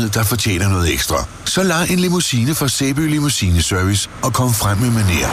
virksomhed, der fortjener noget ekstra. Så lej en limousine fra Sæby Limousine Service og kom frem med manér.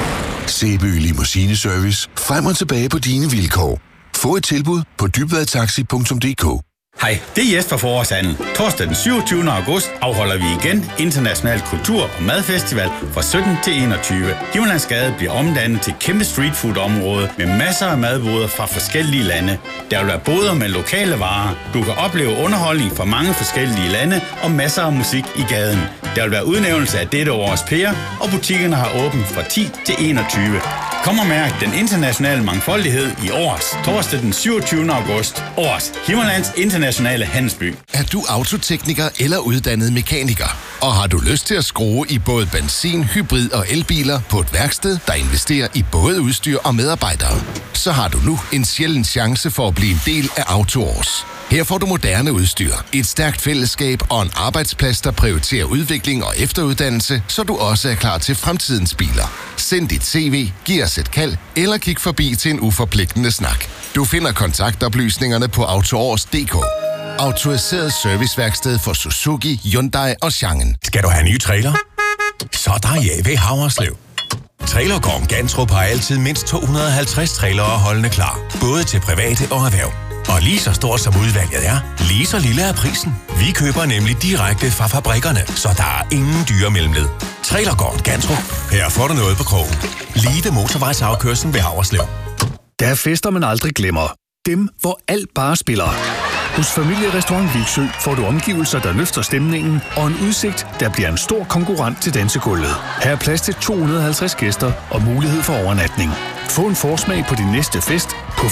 Sæby Limousine Service. Frem og tilbage på dine vilkår. Få et tilbud på dybvadtaxi.dk. Hej, det er Jesper Forårsanden. Torsdag den 27. august afholder vi igen International Kultur- og Madfestival fra 17 til 21. Himmerlandsgade bliver omdannet til kæmpe streetfood-område med masser af madboder fra forskellige lande. Der vil være boder med lokale varer. Du kan opleve underholdning fra mange forskellige lande og masser af musik i gaden. Der vil være udnævnelse af dette års pære, og butikkerne har åbent fra 10 til 21. Kom og mærk den internationale mangfoldighed i Års. Torsdag den 27. august. Års, Himmerlands internationale handelsby. Er du autotekniker eller uddannet mekaniker? Og har du lyst til at skrue i både benzin, hybrid og elbiler på et værksted, der investerer i både udstyr og medarbejdere? Så har du nu en sjælden chance for at blive en del af AutoÅrs. Her får du moderne udstyr, et stærkt fællesskab og en arbejdsplads, der prioriterer udvikling og efteruddannelse, så du også er klar til fremtidens biler. Send dit CV, giv os et kald eller kig forbi til en uforpligtende snak. Du finder kontaktoplysningerne på AutoÅrs.dk. Autoriseret serviceværksted for Suzuki, Hyundai og Changen. Skal du have en ny trailer? Så er der JV Haverslev. Trailergården Gantrup har altid mindst 250 trailere holdende klar, både til private og erhverv. Og lige så stort som udvalget er, lige så lille er prisen. Vi køber nemlig direkte fra fabrikkerne, så der er ingen dyre mellemled. Trailergården Gantrup. Her får du noget på krogen. Lige ved motorvejsafkørslen ved Haverslev. Der er fester, man aldrig glemmer. Dem, hvor alt bare spiller. Hos Familierestaurant Viksø får du omgivelser, der løfter stemningen, og en udsigt, der bliver en stor konkurrent til dansegulvet. Her er plads til 250 gæster og mulighed for overnatning. Få en forsmag på din næste fest på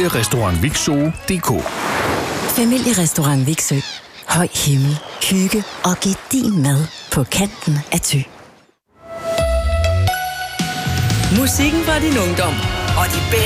familierestaurantviksø.dk. Familierestaurant Viksø. Høj himmel, hygge og gedigen mad på kanten af Thy. Musikken fra din ungdom og de